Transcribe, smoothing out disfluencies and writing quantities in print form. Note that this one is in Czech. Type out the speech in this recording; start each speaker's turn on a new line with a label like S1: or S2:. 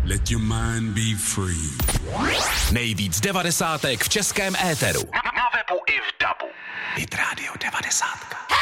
S1: Let your mind be free.
S2: Nejvíc devadesátek v českém éteru.
S3: Na webu i v dabu.
S2: Hit Radio 90.